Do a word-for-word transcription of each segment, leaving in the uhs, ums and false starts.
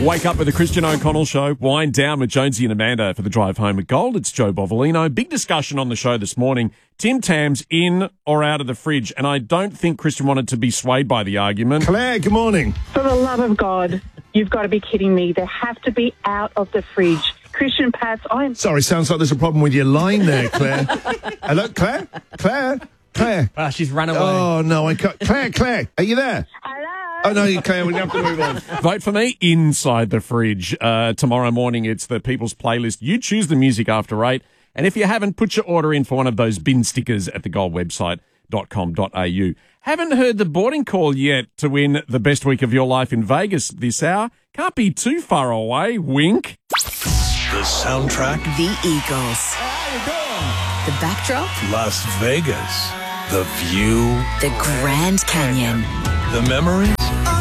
Wake up with the Christian O'Connell Show. Wind down with Jonesy and Amanda for the drive home at Gold. It's Joe Bovolino. Big discussion on the show this morning. Tim Tams in or out of the fridge? And I don't think Christian wanted to be swayed by the argument. Claire, good morning. For the love of God, you've got to be kidding me. They have to be out of the fridge. Christian Pats, I'm... Sorry, sounds like there's a problem with your line there, Claire. Hello, Claire? Claire? Claire? Ah, she's run away. Oh, no, I can't... Claire, Claire, are you there? Hello? Oh, no, Claire, we have to move on. Vote for me inside the fridge. Uh, tomorrow morning, it's the People's Playlist. You choose the music after eight. And if you haven't, put your order in for one of those bin stickers at the gold website dot com dot a u. Haven't heard the boarding call yet to win the best week of your life in Vegas this hour? Can't be too far away. Wink. The soundtrack, The Eagles. The backdrop, Las Vegas. The view, the Grand Canyon. the memories,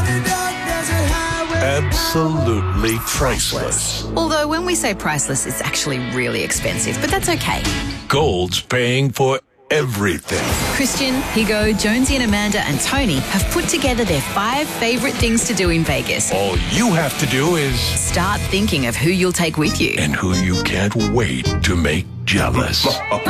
absolutely priceless. Although when we say priceless, it's actually really expensive, but that's okay. Gold's paying for everything. Christian, Higo, Jonesy and Amanda and Tony have put together their five favourite things to do in Vegas. All you have to do is... Start thinking of who you'll take with you. and who you can't wait to make jealous.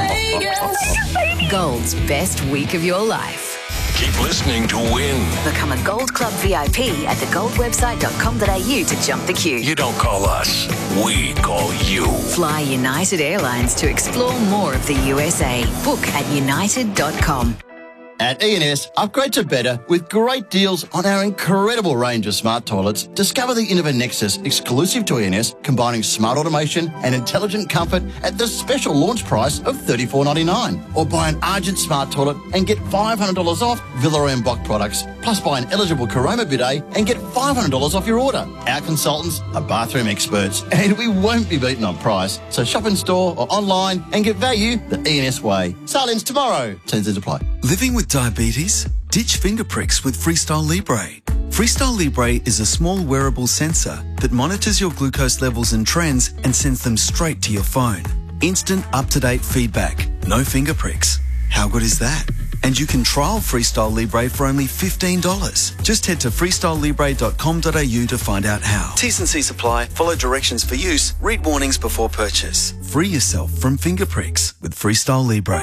Gold's best week of your life. Keep listening to win. Become a Gold Club V I P at the gold website dot com dot a u to jump the queue. You don't call us, we call you. Fly United Airlines to explore more of the U S A. Book at united dot com. At E and S, upgrade to better with great deals on our incredible range of smart toilets. Discover the Innova Nexus, exclusive to E and S, combining smart automation and intelligent comfort at the special launch price of thirty-four ninety-nine. Or buy an Argent smart toilet and get five hundred dollars off Villeroy and Bock products. Plus buy an eligible Caroma bidet and get five hundred dollars off your order. Our consultants are bathroom experts and we won't be beaten on price. So shop in store or online and get value the E and S way. Sale ends tomorrow. Terms and apply. Living with diabetes? Ditch finger pricks with Freestyle Libre. Freestyle Libre is a small wearable sensor that monitors your glucose levels and trends and sends them straight to your phone. Instant, up-to-date feedback. No finger pricks. How good is that? And you can trial Freestyle Libre for only fifteen dollars. Just head to freestyle libre dot com dot a u to find out how. T's and C's apply. Follow directions for use. Read warnings before purchase. Free yourself from finger pricks with Freestyle Libre.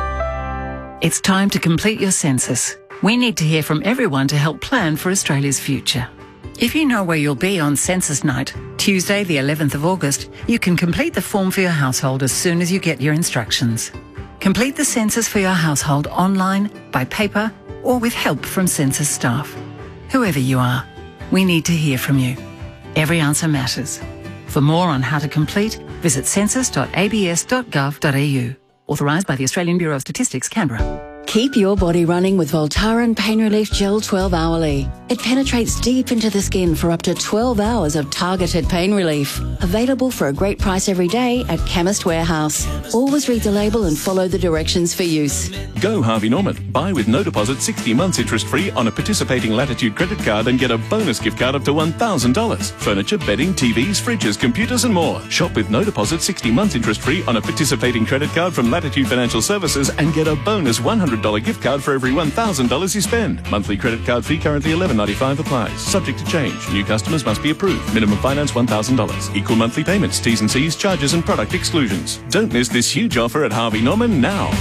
It's time to complete your census. We need to hear from everyone to help plan for Australia's future. If you know where you'll be on census night, Tuesday the eleventh of August, you can complete the form for your household as soon as you get your instructions. Complete the census for your household online, by paper, or with help from census staff. Whoever you are, we need to hear from you. Every answer matters. For more on how to complete, visit census dot a b s dot gov dot a u. Authorised by the Australian Bureau of Statistics, Canberra. Keep your body running with Voltaren Pain Relief Gel twelve hourly. It penetrates deep into the skin for up to twelve hours of targeted pain relief. Available for a great price every day at Chemist Warehouse. Always read the label and follow the directions for use. Go Harvey Norman. Buy with no deposit sixty months interest-free on a participating Latitude credit card and get a bonus gift card up to one thousand dollars. Furniture, bedding, T Vs, fridges, computers and more. Shop with no deposit sixty months interest-free on a participating credit card from Latitude Financial Services and get a bonus one hundred dollars gift card for every one thousand dollars you spend. Monthly credit card fee currently eleven ninety-five applies. Subject to change. New customers must be approved. Minimum finance one thousand dollars. Equal monthly payments. T's and C's, charges and product exclusions. Don't miss this huge offer at Harvey Norman now.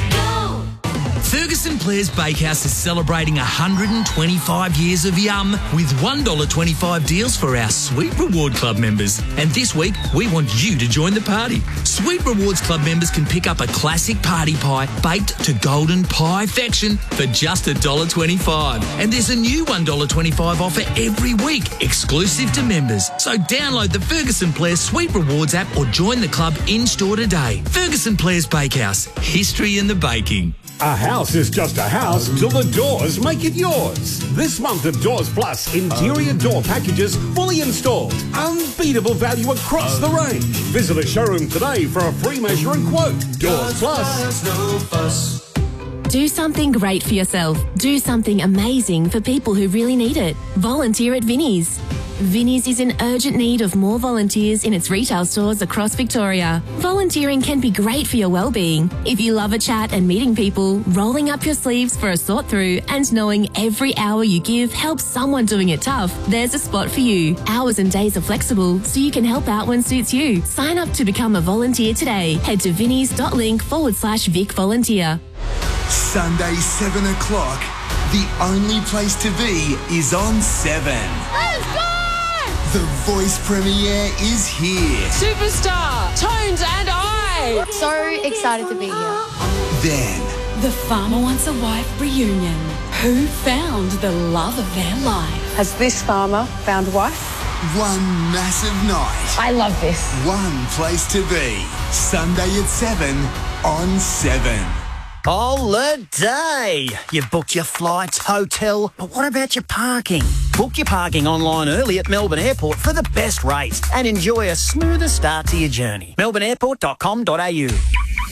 Ferguson Blair's Bakehouse is celebrating one hundred twenty-five years of yum with one dollar twenty-five deals for our Sweet Reward Club members. And this week, we want you to join the party. Sweet Rewards Club members can pick up a classic party pie baked to golden pie-fection for just one dollar twenty-five. And there's a new one dollar twenty-five offer every week, exclusive to members. So download the Ferguson Blair Sweet Rewards app or join the club in-store today. Ferguson Blair's Bakehouse, history in the baking. A house is just a house till the doors make it yours. This month of Doors Plus, interior door packages fully installed. Unbeatable value across the range. Visit a showroom today for a free measure and quote. Doors Plus. Do something great for yourself. Do something amazing for people who really need it. Volunteer at Vinnie's. Vinnie's is in urgent need of more volunteers in its retail stores across Victoria. Volunteering can be great for your well-being. If you love a chat and meeting people, rolling up your sleeves for a sort through and knowing every hour you give helps someone doing it tough, there's a spot for you. Hours and days are flexible, so you can help out when suits you. Sign up to become a volunteer today. Head to vinnies.link forward slash Vic Volunteer. Sunday, seven o'clock. The only place to be is on seven. Let's go! The Voice premiere is here. Superstar, Tones and I. So excited to be here. Then, The Farmer Wants a Wife reunion. Who found the love of their life? Has this farmer found a wife? one massive night. I love this. One place to be. Sunday at seven on seven. Holiday! You've booked your flights, hotel, but what about your parking? Book your parking online early at Melbourne Airport for the best rates and enjoy a smoother start to your journey. melbourne airport dot com dot a u.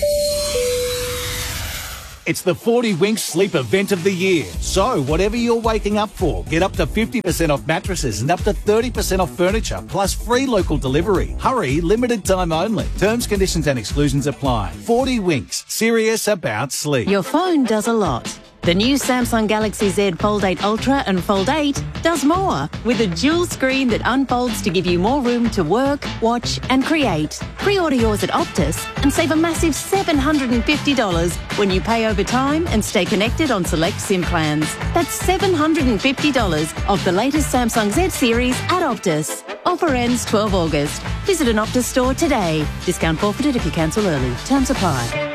It's the forty Winks Sleep Event of the Year. So, whatever you're waking up for, get up to fifty percent off mattresses and up to thirty percent off furniture, plus free local delivery. Hurry, limited time only. Terms, conditions and exclusions apply. forty Winks, serious about sleep. Your phone does a lot. The new Samsung Galaxy Z Fold eight Ultra and Fold eight does more, with a dual screen that unfolds to give you more room to work, watch and create. Pre-order yours at Optus and save a massive seven hundred fifty dollars when you pay over time and stay connected on select SIM plans. That's seven hundred fifty dollars off the latest Samsung Z series at Optus. Offer ends twelve August. Visit an Optus store today. Discount forfeited if you cancel early. Terms apply.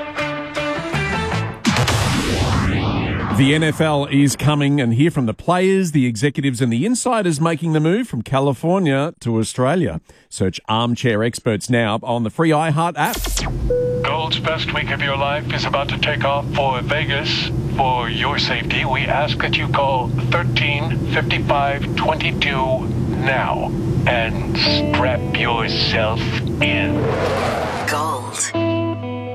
The N F L is coming, and hear from the players, the executives and the insiders making the move from California to Australia. Search Armchair Experts now on the free iHeart app. Gold's best week of your life is about to take off for Vegas. For your safety, we ask that you call thirteen fifty-five twenty-two now and strap yourself in.